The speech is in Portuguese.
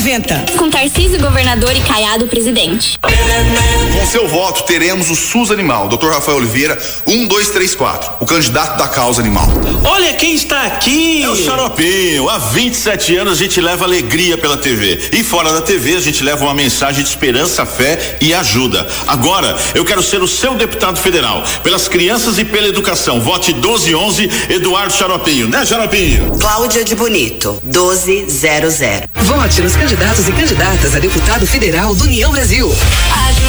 Com Tarcísio, governador, e Caiado, presidente. Com seu voto, teremos o SUS Animal. Dr. Rafael Oliveira, 1234, o candidato da causa animal. Olha quem está aqui! É o Xaropinho. Há 27 anos a gente leva alegria pela TV. E fora da TV a gente leva uma mensagem de esperança, fé e ajuda. Agora, eu quero ser o seu deputado federal. Pelas crianças e pela educação. Vote 1211, Eduardo Xaropinho. Né, Xaropinho? Cláudia de Bonito, 1200. Vote nos candidatos e candidatas a deputado federal do União Brasil.